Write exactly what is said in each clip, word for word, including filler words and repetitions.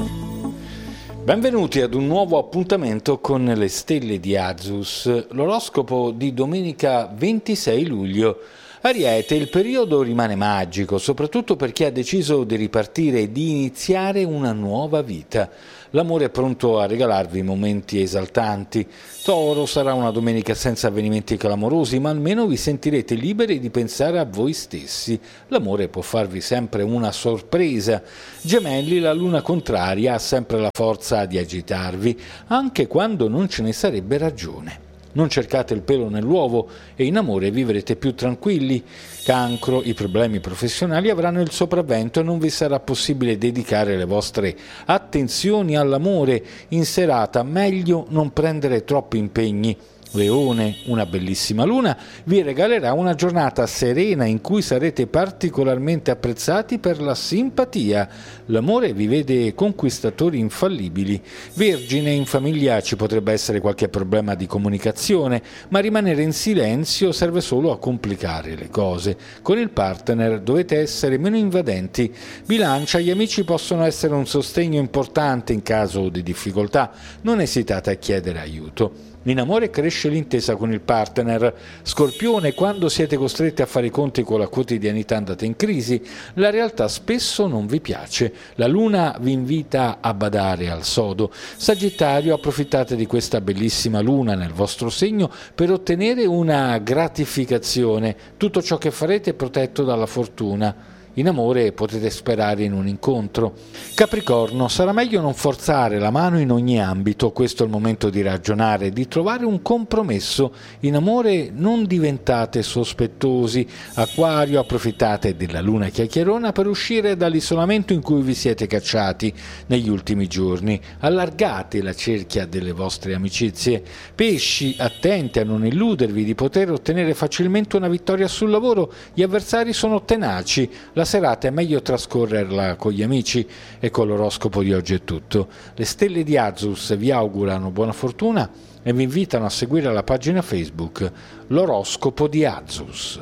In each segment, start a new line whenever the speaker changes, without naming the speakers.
Benvenuti ad un nuovo appuntamento con le stelle di Azus, l'oroscopo di domenica ventisei luglio. Ariete, il periodo rimane magico, soprattutto per chi ha deciso di ripartire e di iniziare una nuova vita. L'amore è pronto a regalarvi momenti esaltanti. Toro, sarà una domenica senza avvenimenti clamorosi, ma almeno vi sentirete liberi di pensare a voi stessi. L'amore può farvi sempre una sorpresa. Gemelli, la luna contraria ha sempre la forza di agitarvi, anche quando non ce ne sarebbe ragione. Non cercate il pelo nell'uovo e in amore vivrete più tranquilli. Cancro, i problemi professionali avranno il sopravvento e non vi sarà possibile dedicare le vostre attenzioni all'amore. In serata meglio non prendere troppi impegni. Leone, una bellissima luna vi regalerà una giornata serena in cui sarete particolarmente apprezzati per la simpatia. L'amore vi vede conquistatori infallibili. Vergine, in famiglia ci potrebbe essere qualche problema di comunicazione, ma rimanere in silenzio serve solo a complicare le cose. Con il partner dovete essere meno invadenti. Bilancia, gli amici possono essere un sostegno importante in caso di difficoltà. Non esitate a chiedere aiuto. In amore cresce l'intesa con il partner. Scorpione, quando siete costretti a fare i conti con la quotidianità andata in crisi, la realtà spesso non vi piace. La luna vi invita a badare al sodo. Sagittario, approfittate di questa bellissima luna nel vostro segno per ottenere una gratificazione. Tutto ciò che farete è protetto dalla fortuna. In amore potete sperare in un incontro. Capricorno, sarà meglio non forzare la mano in ogni ambito, questo è il momento di ragionare, di trovare un compromesso. In amore non diventate sospettosi. Acquario, approfittate della luna chiacchierona per uscire dall'isolamento in cui vi siete cacciati negli ultimi giorni. Allargate la cerchia delle vostre amicizie. Pesci, attenti a non illudervi di poter ottenere facilmente una vittoria sul lavoro, gli avversari sono tenaci. La La serata è meglio trascorrerla con gli amici e con l'oroscopo di oggi è tutto. Le stelle di Azus vi augurano buona fortuna e vi invitano a seguire la pagina Facebook L'oroscopo di Azus.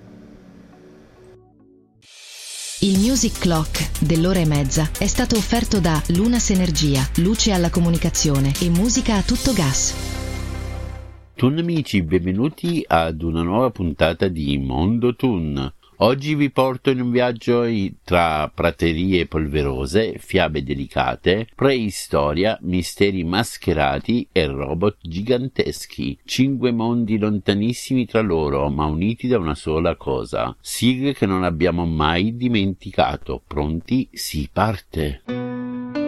Il Music Clock dell'ora e mezza è stato offerto da Lunas Energia, luce alla comunicazione e musica a tutto gas.
Tun amici, benvenuti ad una nuova puntata di Mondo Tun. Oggi vi porto in un viaggio tra praterie polverose, fiabe delicate, preistoria, misteri mascherati e robot giganteschi. Cinque mondi lontanissimi tra loro, ma uniti da una sola cosa. Sigle che non abbiamo mai dimenticato. Pronti? Si parte!